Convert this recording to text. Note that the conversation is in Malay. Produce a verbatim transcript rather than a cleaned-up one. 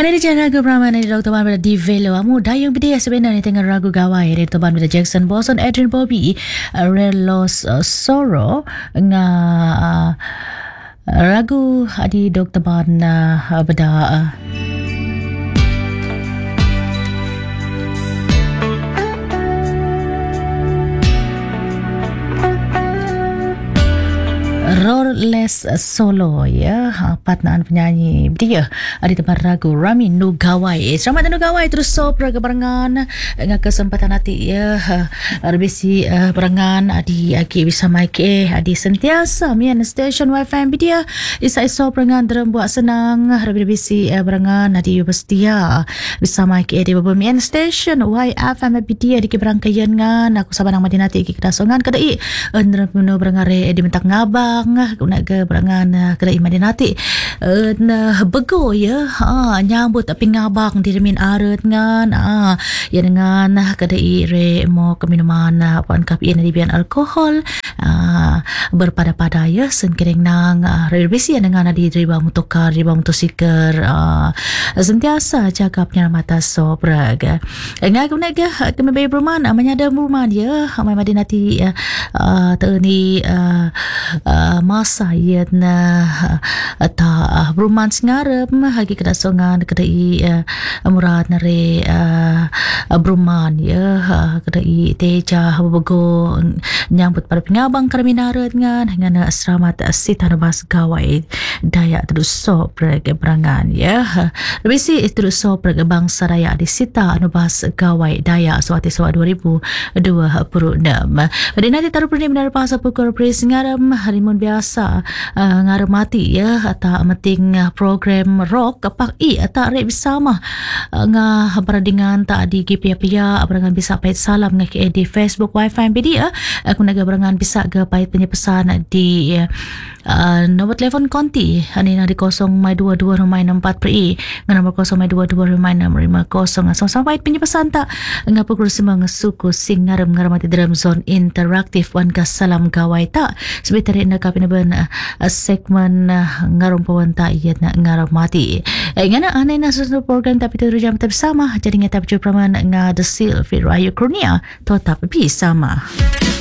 Ada di channel Ragu Brahman di Doktor Ban pada di Velo. Amu dayung bidi sebenarnya tengah ragu gawai di Doktor Ban pada Jackson Boston Adrian Bobby Relos Soro nga uh, ragu di Doktor Ban uh, pada uh, Roles Solo ya, partnaan penyanyi dia di tempat ragu Rami Nugawai. Selamat Nugawai terus so pergebarangan dengan kesempatan nanti ya rbc uh, perangan adi aki bisa mic eh adi sentiasa mian station wifi dia isa iso perangan dalam buat senang rbc uh, perangan adi bestia bisa mic eh di beberapa mian station Y F M dia di keberangkaian ngan aku sabar nama dinati ki kedasongan kadai ndra puno berangare di mentak ngabang guna ke berangan kedai madinati na bego ya ha nyambut tapi ngabang di remin aret ngan ah ya dengan kedai re mo keminuman puan kapi di bian alkohol ah berpada-pada ya sengkering nang revisi dengan di riba motokar riba motosikal ah sentiasa cakapnya mata sobrag enggak guna ke kami bayi perumahan amanya ada perumahan ya amai madinati ah tani ah masa ia na ta perumahan sengarap hagi kedasongan kedai murad nare perumahan ya kedai teja bego nyambut pada pengabang kerminarat ngan dengan selamat sitan bas gawai daya terus so preg berangan ya lebih terus so preg bangsa daya di sita anubas gawai daya suati suat dua ribu dua puluh enam pada nanti taruh perni benar pasal pukul pres ngaram harimun biasa uh, ngarmati ya atau meting uh, program rock kapak i atau rek bersama uh, nga beradingan tak di gpia-pia berangan bisa pait salam nga ke di Facebook wifi media aku naga berangan bisa ke pait penyepesan di uh, nombor telefon konti ani na di kosong mai dua dua rumai empat per i nga nombor kosong mai dua dua rumai lima kosong sama-sama pait penyepesan tak nga pukul semang suku sing ngaram ngaramati dalam zone interaktif wan ka salam gawai tak sebentar nak kapin ben uh, segmen uh, ngarum pawanta iya na ngaram mati eh ngana anay na sa program tapi tu jam bersama jadi ngata perjumpaan nga The Seal Fit Rayu Kurnia tetap bersama.